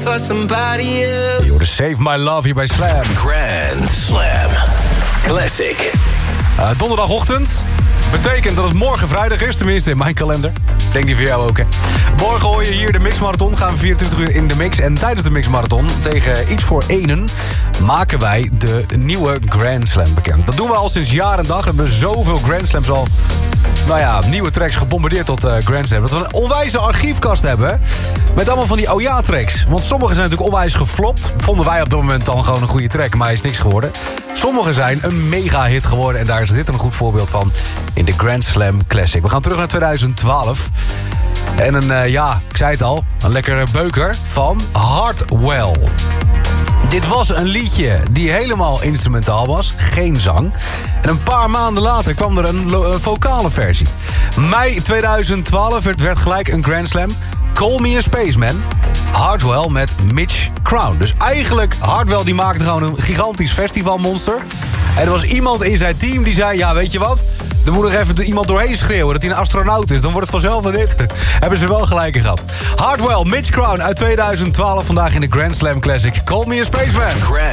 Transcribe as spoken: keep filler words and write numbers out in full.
for somebody else. Je hoorde Save My Love hier bij Slam. Grand Slam Classic. Uh, donderdagochtend. Betekent dat het morgen vrijdag is, tenminste in mijn kalender. Denk die voor jou ook, hè. Morgen hoor je hier de Mixmarathon. Gaan we vierentwintig uur in de mix. En tijdens de Mixmarathon, tegen iets voor enen, maken wij de nieuwe Grand Slam bekend. Dat doen we al sinds jaar en dag. We hebben zoveel Grand Slams al, nou ja, nieuwe tracks gebombardeerd tot uh, Grand Slam. Dat we een onwijze archiefkast hebben met allemaal van die oh ja tracks. Want sommige zijn natuurlijk onwijs geflopt. Vonden wij op dat moment dan gewoon een goede track, maar is niks geworden. Sommige zijn een mega hit geworden en daar is dit een goed voorbeeld van in de Grand Slam Classic. We gaan terug naar tweeduizend twaalf. En een, uh, ja, ik zei het al, een lekkere beuker van Hardwell. Dit was een liedje die helemaal instrumentaal was, geen zang. En een paar maanden later kwam er een, lo- een vocale versie. Mei tweeduizend twaalf werd, werd gelijk een Grand Slam. Call Me a Spaceman. Hardwell met Mitch Crown. Dus eigenlijk, Hardwell die maakte gewoon een gigantisch festivalmonster. En er was iemand in zijn team die zei, ja, weet je wat? Er moet nog even iemand doorheen schreeuwen dat hij een astronaut is. Dan wordt het vanzelf een hit. Hebben ze wel gelijk gehad. Hardwell, Mitch Crown uit tweeduizend twaalf. Vandaag in de Grand Slam Classic. Call Me a Spaceman. Grand